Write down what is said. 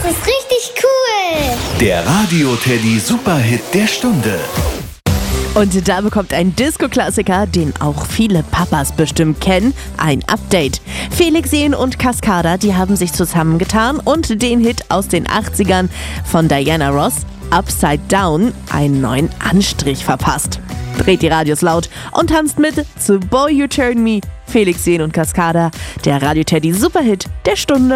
ist richtig cool. Der Radio-Teddy Superhit der Stunde. Und da bekommt ein Disco-Klassiker, den auch viele Papas bestimmt kennen, ein Update. Felix Jähn und Cascada, die haben sich zusammengetan und den Hit aus den 80ern von Diana Ross, Upside Down, einen neuen Anstrich verpasst. Dreht die Radios laut und tanzt mit zu Boy You Turn Me. Felix Jähn und Cascada, der Radio-Teddy Superhit der Stunde.